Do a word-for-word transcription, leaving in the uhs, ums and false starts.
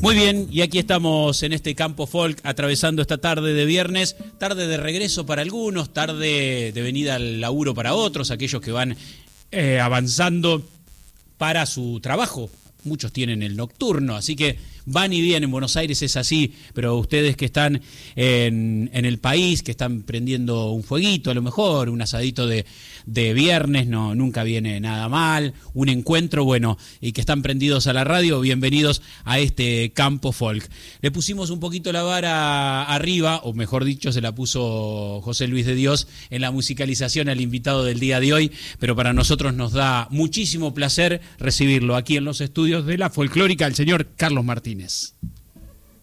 Muy bien, y aquí estamos en este campo folk, atravesando esta tarde de viernes, tarde de regreso para algunos, tarde de venida al laburo para otros, aquellos que van eh, avanzando para su trabajo. Muchos tienen el nocturno, así que van y vienen. En Buenos Aires es así, pero ustedes que están en, en el país, que están prendiendo un fueguito, a lo mejor, un asadito de, de viernes, no, nunca viene nada mal, un encuentro, bueno, y que están prendidos a la radio, bienvenidos a este campo folk. Le pusimos un poquito la vara arriba, o mejor dicho, se la puso José Luis de Dios en la musicalización al invitado del día de hoy, pero para nosotros nos da muchísimo placer recibirlo aquí en los estudios de la folclórica, el señor Carlos Martínez.